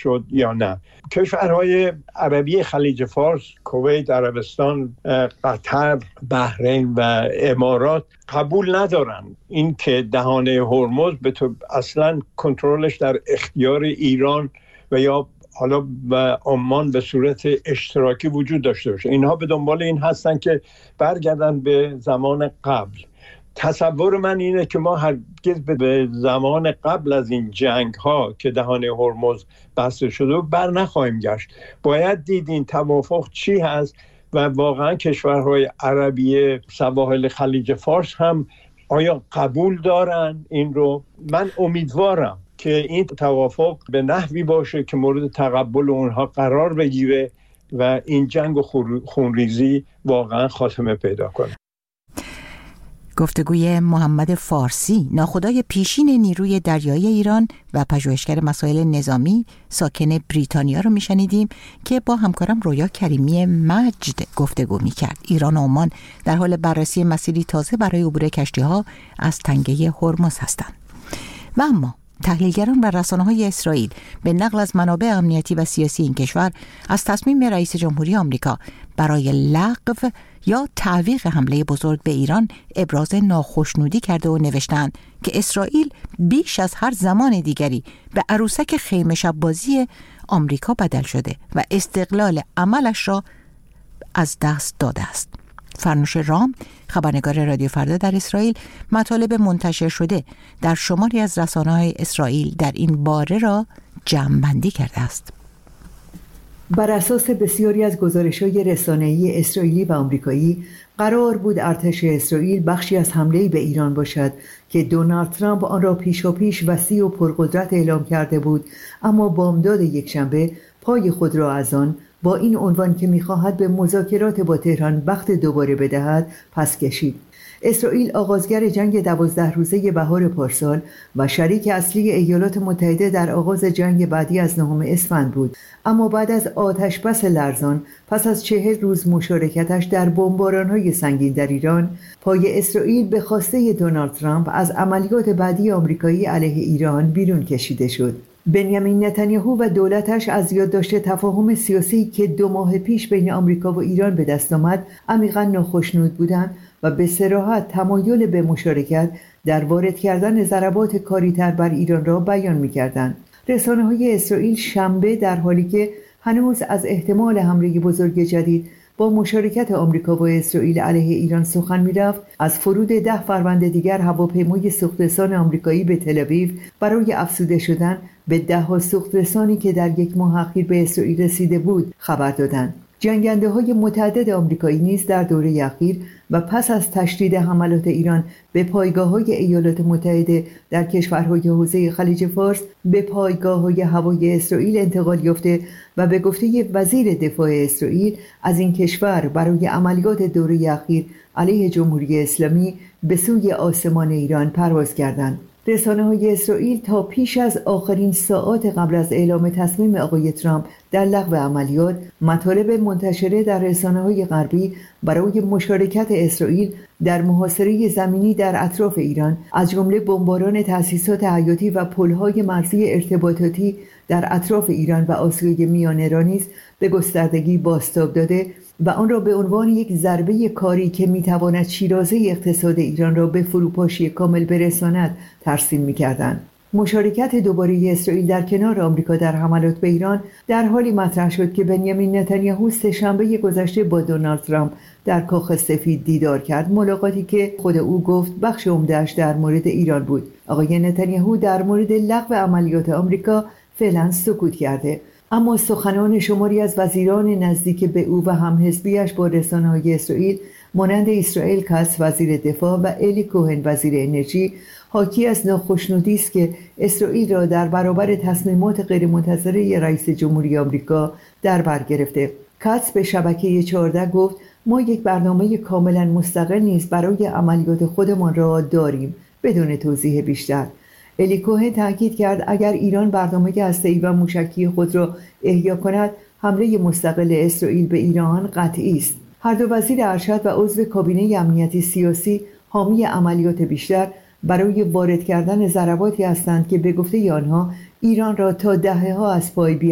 شد یا نه. کشورهای عربی خلیج فارس، کویت، عربستان، قطر، بحرین و امارات قبول ندارن این که دهانه هرمز اصلا کنترلش در اختیار ایران و یا حالا و عمان به صورت اشتراکی وجود داشته باشه. اینها به دنبال این هستن که برگردن به زمان قبل. تصور من اینه که ما هرگز به زمان قبل از این جنگ ها که دهانه هرمز بسته شده بر نخواهیم گشت. باید دید این توافق چی هست و واقعا کشورهای عربی سواحل خلیج فارس هم آیا قبول دارن این رو. من امیدوارم که این توافق به نحوی باشه که مورد تقبل اونها قرار بگیره و این جنگ و خونریزی واقعا خاتمه پیدا کنه. گفتگوی محمد فارسی، ناخدای پیشین نیروی دریایی ایران و پژوهشگر مسائل نظامی ساکن بریتانیا رو میشنیدیم که با همکارم رویا کریمی مجد گفتگو میکرد. ایران و عمان در حال بررسی مسیری تازه برای عبور کشتی‌ها از تنگه هرمز هستند. و اما تحلیلگران و رسانه‌های اسرائیل به نقل از منابع امنیتی و سیاسی این کشور از تصمیم رئیس جمهوری آمریکا برای لغو یا تعویق حمله بزرگ به ایران ابراز ناخشنودی کرده و نوشتند که اسرائیل بیش از هر زمان دیگری به عروسک خیمه شب بازی آمریکا بدل شده و استقلال عملش را از دست داده است. فرنوش رام، خبرنگار رادیو فردا در اسرائیل، مطالب منتشر شده در شماری از رسانه‌های اسرائیل در این باره را جمع‌بندی کرده است. بر اساس بسیاری از گزارش‌های رسانه‌ای اسرائیلی و آمریکایی، قرار بود ارتش اسرائیل بخشی از حمله به ایران باشد که دونالد ترامپ آن را پیشاپیش وسیع و پرقدرت اعلام کرده بود، اما بامداد یکشنبه پای خود را از آن با این عنوان که می‌خواهد به مذاکرات با تهران بخت دوباره بدهد پس کشید. اسرائیل آغازگر جنگ 12 روزه بهار پارسال و شریک اصلی ایالات متحده در آغاز جنگ بعدی از 9 اسفند بود، اما بعد از آتشبس لرزان پس از 40 روز مشارکتش در بمباران‌های سنگین در ایران، پای اسرائیل به خواسته دونالد ترامپ از عملیات بعدی آمریکایی علیه ایران بیرون کشیده شد. بنیامین نتانیاهو و دولتش از یادداشت تفاهم سیاسی که 2 ماه پیش بین آمریکا و ایران به دست آمد عمیقاً ناخشنود بودند و به صراحت تمایل به مشارکت در وارد کردن ضربات کاری‌تر بر ایران را بیان می‌کردند. رسانه‌های اسرائیل شنبه در حالی که هنوز از احتمال حمله بزرگ جدید با مشارکت آمریکا و اسرائیل علیه ایران سخن می‌رفت، از فرود 10 فروند دیگر هواپیمای سوخترسان آمریکایی به تل‌آویو برای افزوده شدن به 10 سوخترسانی که در 1 ماه اخیر به اسرائیل رسیده بود خبر دادند. جنگنده‌های متعدد آمریکایی نیز در دوره اخیر و پس از تشدید حملات ایران به پایگاه‌های ایالات متحده در کشورهای حوزه خلیج فارس به پایگاه‌های هوایی اسرائیل انتقال یافته و به گفته وزیر دفاع اسرائیل از این کشور برای عملیات دوره اخیر علیه جمهوری اسلامی به سوی آسمان ایران پرواز کردند. رسانه‌های اسرائیل تا پیش از آخرین ساعات قبل از اعلام تصمیم آقای ترامپ در لغو عملیات، مطالب منتشره در رسانه‌های غربی برای مشارکت اسرائیل در محاصره زمینی در اطراف ایران، از جمله بمباران تأسیسات حیاتی و پل‌های مرزی ارتباطاتی در اطراف ایران و آسیای میانه را نیز به گستردگی بازتاب داده و آن را به عنوان یک ضربه کاری که میتواند شیرازه اقتصاد ایران را به فروپاشی کامل برساند ترسیم می‌کردند. مشارکت دوباره اسرائیل در کنار آمریکا در حملات به ایران در حالی مطرح شد که بنیامین نتانیاهو سه‌شنبه گذشته با دونالد ترامپ در کاخ سفید دیدار کرد، ملاقاتی که خود او گفت بخش عمده‌اش در مورد ایران بود. آقای نتانیاهو در مورد لغو عملیات آمریکا فعلا سکوت کرده، اما سخنان شماری از وزیران نزدیک به او و همحزبیش با رسانه‌های اسرائیل مانند اسرائیل کاتس وزیر دفاع و الی کوهن وزیر انرژی حاکی از ناخشنودی است که اسرائیل را در برابر تصمیمات غیرمنتظره رئیس جمهوری آمریکا در بر گرفته. کاتس به شبکه 14 گفت ما یک برنامه کاملا مستقل نیز برای عملیات خودمان را داریم، بدون توضیح بیشتر. الی کوهن تاکید کرد اگر ایران برنامه هسته‌ای و موشکی خود را احیا کند، حمله مستقل اسرائیل به ایران قطعی است. هر دو وزیر ارشد و عضو کابینه امنیتی سیاسی حامی عملیات بیشتر برای وارد کردن ضرباتی هستند که به گفته آنها ایران را تا دهه‌ها از پای